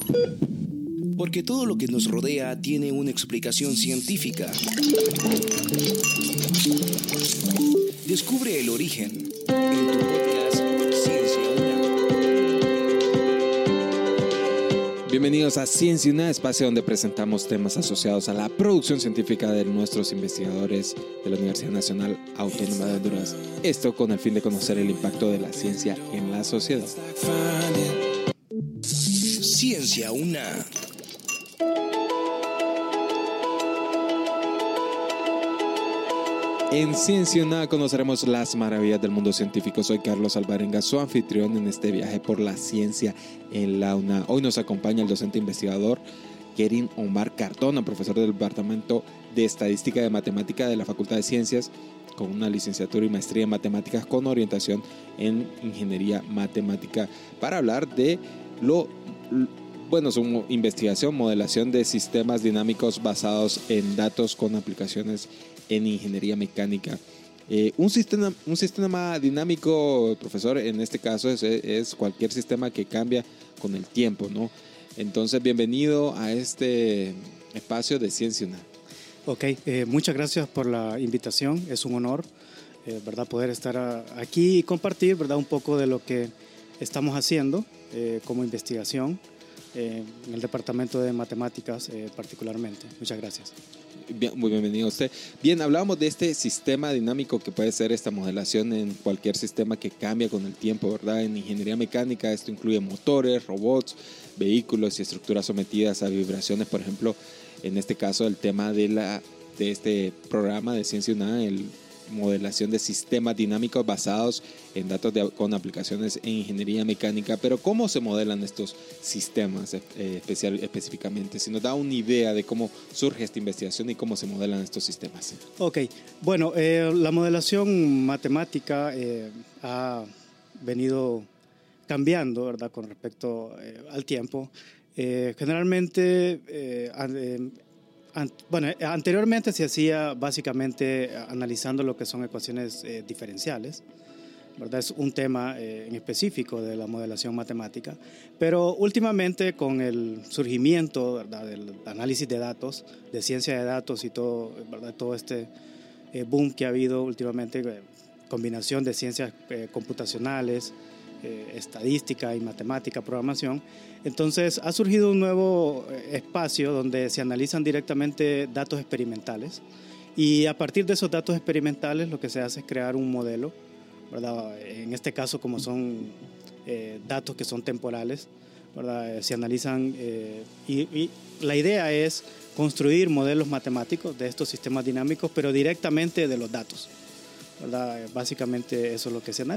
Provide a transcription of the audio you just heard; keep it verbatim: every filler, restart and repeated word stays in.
Porque todo lo que nos rodea tiene una explicación científica. Descubre el origen en tu podcast Ciencia UNA. Bienvenidos a Ciencia UNA, espacio donde presentamos temas asociados a la producción científica de nuestros investigadores de la Universidad Nacional Autónoma de Honduras. Esto con el fin de conocer el impacto de la ciencia en la sociedad. Ciencia UNA. En Ciencia UNA conoceremos las maravillas del mundo científico. Soy Carlos Alvarenga, su anfitrión en este viaje por la ciencia en la UNA. Hoy nos acompaña el docente investigador Kerin Omar Cardona, profesor del Departamento de Estadística y Matemática de la Facultad de Ciencias, con una licenciatura y maestría en Matemáticas con orientación en Ingeniería Matemática, para hablar de lo... Bueno, su investigación, modelación de sistemas dinámicos basados en datos con aplicaciones en ingeniería mecánica. Eh, un, sistema, un sistema dinámico, profesor, en este caso es, es cualquier sistema que cambia con el tiempo, ¿no? Entonces, bienvenido a este espacio de Ciencia UNA. Ok, eh, muchas gracias por la invitación. Es un honor, eh, ¿verdad?, poder estar a, aquí y compartir, ¿verdad?, un poco de lo que estamos haciendo eh, como investigación Eh, en el departamento de matemáticas eh, particularmente. Muchas gracias. Bien, muy bienvenido a usted. Bien, hablábamos de este sistema dinámico que puede ser esta modelación en cualquier sistema que cambia con el tiempo, ¿verdad? En ingeniería mecánica esto incluye motores, robots, vehículos y estructuras sometidas a vibraciones. Por ejemplo, en este caso el tema de, la, de este programa de Ciencia UNA, el modelación de sistemas dinámicos basados en datos de, con aplicaciones en ingeniería mecánica. Pero ¿cómo se modelan estos sistemas eh, especial, específicamente? Si nos da una idea de cómo surge esta investigación y cómo se modelan estos sistemas. Ok, bueno, eh, la modelación matemática eh, ha venido cambiando, ¿verdad?, con respecto eh, al tiempo. Eh, generalmente eh, eh, Bueno, anteriormente se hacía básicamente analizando lo que son ecuaciones eh, diferenciales, ¿verdad? Es un tema eh, en específico de la modelación matemática, pero últimamente con el surgimiento, ¿verdad?, del análisis de datos, de ciencia de datos y todo, ¿verdad?, todo este eh, boom que ha habido últimamente, eh, combinación de ciencias eh, computacionales, Eh, estadística y matemática, programación. Entonces ha surgido un nuevo espacio donde se analizan directamente datos experimentales y a partir de esos datos experimentales lo que se hace es crear un modelo, ¿verdad? En este caso, como son eh, datos que son temporales, ¿verdad?, se analizan eh, y, y la idea es construir modelos matemáticos de estos sistemas dinámicos, pero directamente de los datos, ¿verdad? Básicamente eso es lo que se analiza.